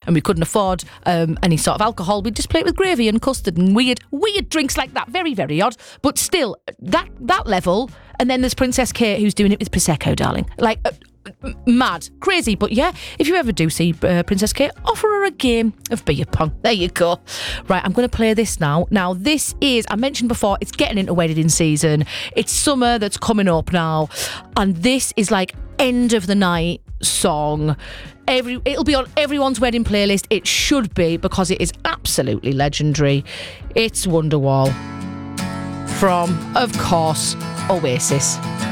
and we couldn't afford any sort of alcohol, we'd just play it with gravy and custard and weird drinks like that. Very, very odd. But still, that level. And then there's Princess Kate, who's doing it with Prosecco, darling. Like, mad. Crazy. But yeah, if you ever do see Princess Kate, offer her a game of beer pong. There you go. Right, I'm going to play this now. Now, this is, I mentioned before, it's getting into wedding season. It's summer that's coming up now. And this is like end of the night song. It'll be on everyone's wedding playlist. It should be, because it is absolutely legendary. It's Wonderwall from, of course, Oasis.